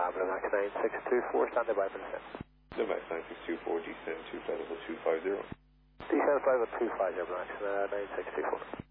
Blue Max 9624, standing by for descent. Blue Max 9624, descend to flight level 250. Descend flight level 250, Blue Max 9624.